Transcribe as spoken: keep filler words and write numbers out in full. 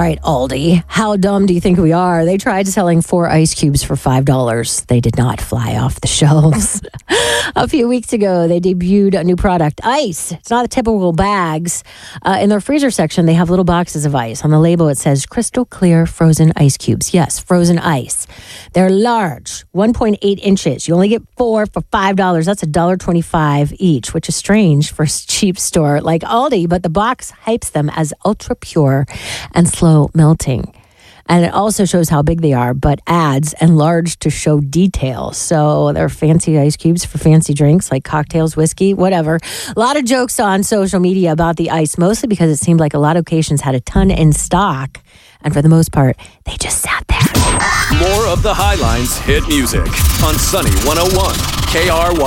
All right, Aldi, how dumb do you think we are? They tried selling four ice cubes for five dollars. They did not fly off the shelves. A few weeks ago, they debuted a new product, ice. It's not the typical bags. Uh, in their freezer section, they have little boxes of ice. On the label, it says crystal clear frozen ice cubes. Yes, frozen ice. They're large, one point eight inches. You only get four for five dollars. That's one dollar twenty-five each, which is strange for a cheap store like Aldi, but the box hypes them as ultra pure and slow melting. And it also shows how big they are, but adds enlarged to show detail. So they're fancy ice cubes for fancy drinks like cocktails, whiskey, whatever. A lot of jokes on social media about the ice, mostly because it seemed like a lot of occasions had a ton in stock. And for the most part, they just sat there. More of the Highlines hit music on Sunny one oh one K R Y.